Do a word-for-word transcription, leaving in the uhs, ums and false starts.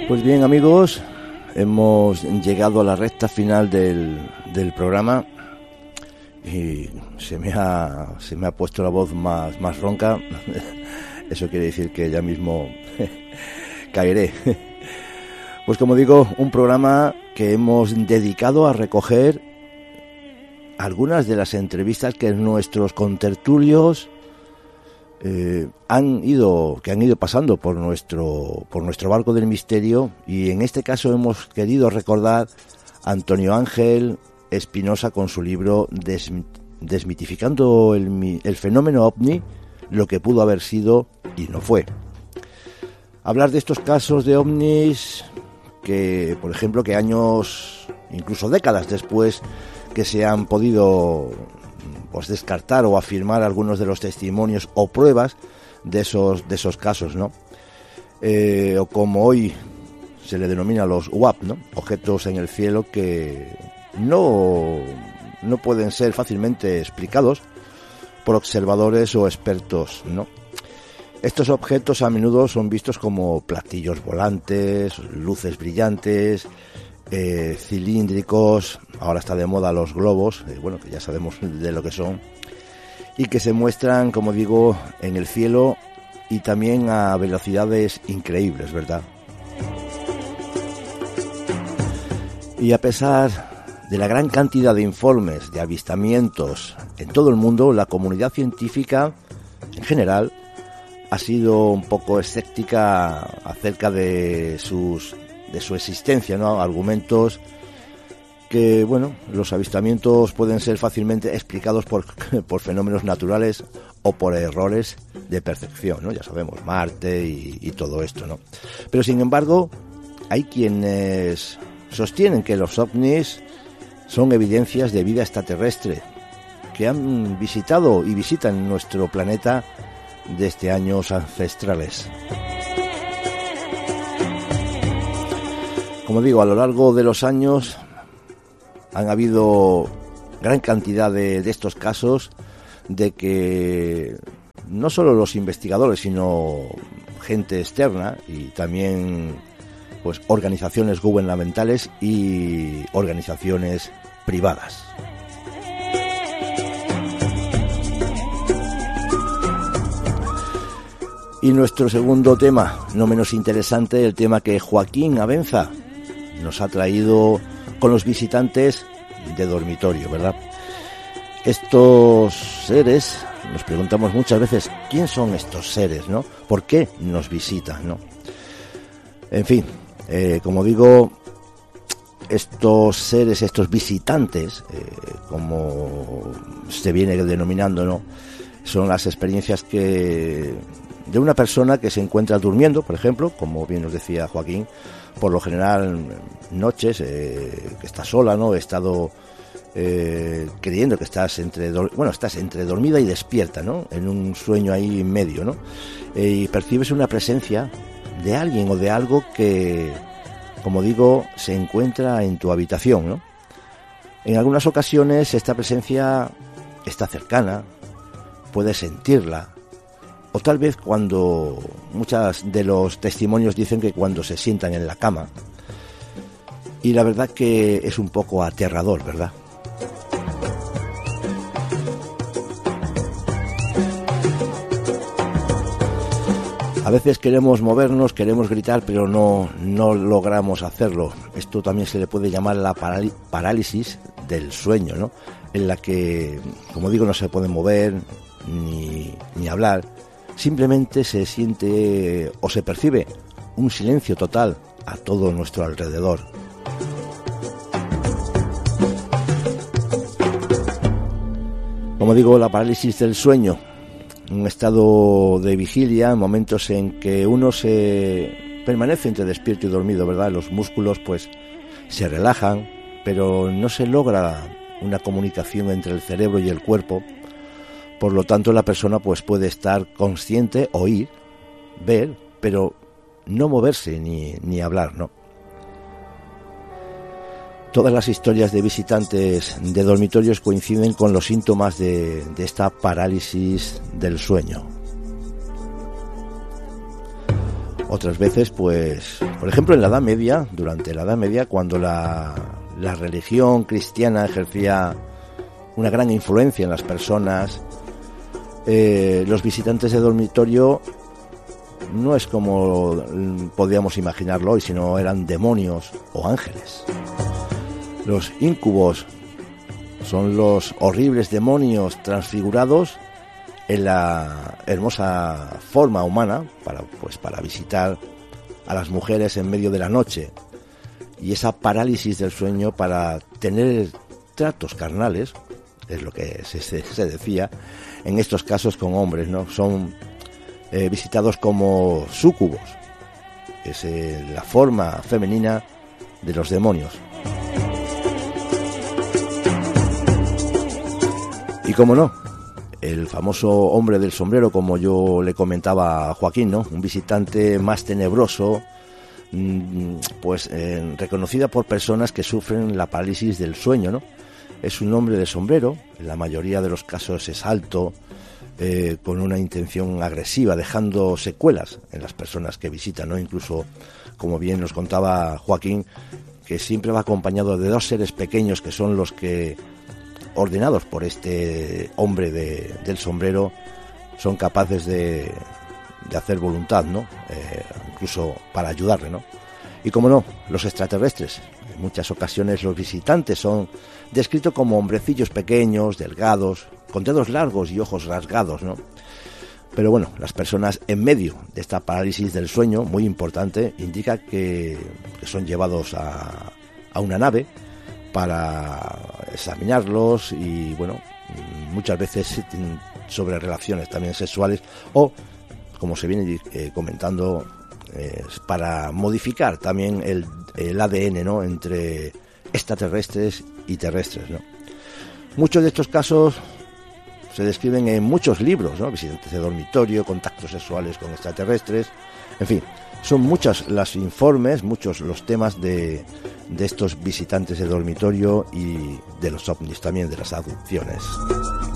Pues bien, amigos, hemos llegado a la recta final del, del programa y se me ha se me ha puesto la voz más, más ronca. Eso quiere decir que ya mismo caeré. Pues como digo, un programa que hemos dedicado a recoger algunas de las entrevistas que nuestros contertulios Eh, han ido que han ido pasando por nuestro por nuestro barco del misterio, y en este caso hemos querido recordar a Antonio Ángel Espinosa con su libro Des, Desmitificando el, el fenómeno ovni, lo que pudo haber sido y no fue. Hablar de estos casos de ovnis que, por ejemplo, que años, incluso décadas después que se han podido pues descartar o afirmar algunos de los testimonios o pruebas de esos de esos casos, ¿no? Eh, o como hoy se le denomina los U A P, ¿no? Objetos en el cielo que no no pueden ser fácilmente explicados por observadores o expertos, ¿no? Estos objetos a menudo son vistos como platillos volantes, luces brillantes, Eh, cilíndricos, ahora está de moda los globos, eh, bueno, que ya sabemos de lo que son, y que se muestran, como digo, en el cielo y también a velocidades increíbles, ¿verdad? Y a pesar de la gran cantidad de informes de avistamientos en todo el mundo, la comunidad científica en general ha sido un poco escéptica acerca de sus de su existencia, ¿no? Argumentos que, bueno, los avistamientos pueden ser fácilmente explicados por, por fenómenos naturales o por errores de percepción, ¿no? Ya sabemos, Marte y, y todo esto, ¿no? Pero sin embargo, hay quienes sostienen que los ovnis son evidencias de vida extraterrestre que han visitado y visitan nuestro planeta desde años ancestrales. Como digo, a lo largo de los años han habido gran cantidad de, de estos casos de que no solo los investigadores, sino gente externa y también pues organizaciones gubernamentales y organizaciones privadas. Y nuestro segundo tema, no menos interesante, el tema que Joaquín Abenza nos ha traído con los visitantes de dormitorio, ¿verdad? Estos seres, nos preguntamos muchas veces, ¿quién son estos seres, no? ¿Por qué nos visitan, no? En fin, eh, como digo, estos seres, estos visitantes, eh, como se viene denominando, ¿no? Son las experiencias que de una persona que se encuentra durmiendo, por ejemplo, como bien nos decía Joaquín, por lo general noches eh, que estás sola, ¿no? He estado eh, creyendo que estás entre bueno estás entre dormida y despierta, ¿no? En un sueño ahí en medio, ¿no? Eh, y percibes una presencia de alguien o de algo que, como digo, se encuentra en tu habitación, ¿no? En algunas ocasiones esta presencia está cercana, puedes sentirla. O tal vez cuando muchas de los testimonios dicen que cuando se sientan en la cama. Y la verdad que es un poco aterrador, ¿verdad? A veces queremos movernos, queremos gritar, pero no, no logramos hacerlo. Esto también se le puede llamar la paral- parálisis del sueño, ¿no? En la que, como digo, no se puede mover ni, ni hablar. Simplemente se siente o se percibe un silencio total a todo nuestro alrededor. Como digo, la parálisis del sueño, un estado de vigilia, momentos en que uno se permanece entre despierto y dormido, ¿verdad? Los músculos pues se relajan, pero no se logra una comunicación entre el cerebro y el cuerpo. Por lo tanto, la persona pues puede estar consciente, oír, ver, pero no moverse ni, ni hablar, ¿no? Todas las historias de visitantes de dormitorios coinciden con los síntomas de, de esta parálisis del sueño. Otras veces, pues, por ejemplo, en la Edad Media, durante la Edad Media, cuando la, la religión cristiana ejercía una gran influencia en las personas, eh, los visitantes de dormitorio no es como podríamos imaginarlo hoy, sino eran demonios o ángeles. Los íncubos son los horribles demonios transfigurados en la hermosa forma humana para, pues, para visitar a las mujeres en medio de la noche, y esa parálisis del sueño para tener tratos carnales, es lo que se, se, se decía en estos casos con hombres, ¿no? Son eh, visitados como súcubos, es eh, la forma femenina de los demonios. Y cómo no, el famoso hombre del sombrero, como yo le comentaba a Joaquín, ¿no? Un visitante más tenebroso, pues eh, reconocida por personas que sufren la parálisis del sueño, ¿no? Es un hombre de sombrero, en la mayoría de los casos es alto, eh, con una intención agresiva, dejando secuelas en las personas que visitan, ¿no? Incluso, como bien nos contaba Joaquín, que siempre va acompañado de dos seres pequeños que son los que, ordenados por este hombre de, del sombrero, son capaces de, de hacer voluntad, ¿no? Eh, incluso para ayudarle, ¿no? Y como no, los extraterrestres. En muchas ocasiones los visitantes son descritos como hombrecillos pequeños, delgados, con dedos largos y ojos rasgados, ¿no? Pero bueno, las personas en medio de esta parálisis del sueño, muy importante, indica que, que son llevados a, a una nave para examinarlos y, bueno, muchas veces sobre relaciones también sexuales o, como se viene eh, comentando, eh, para modificar también el, el A D N, ¿no?, entre extraterrestres y terrestres, ¿no? Muchos de estos casos se describen en muchos libros, ¿no? Visitantes de dormitorio, contactos sexuales con extraterrestres, en fin, son muchos los informes, muchos los temas de, de estos visitantes de dormitorio y de los ovnis también, de las abducciones.